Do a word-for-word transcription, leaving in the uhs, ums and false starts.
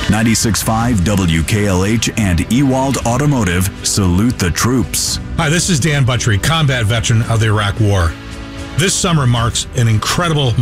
ninety-six point five W K L H and Ewald Automotive salute the troops. Hi, this is Dan Buttrey, combat veteran of the Iraq War. This summer marks an incredible